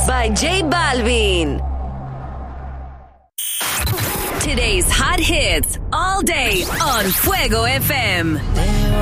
by J Balvin. Today's hot hits all day on Fuego FM.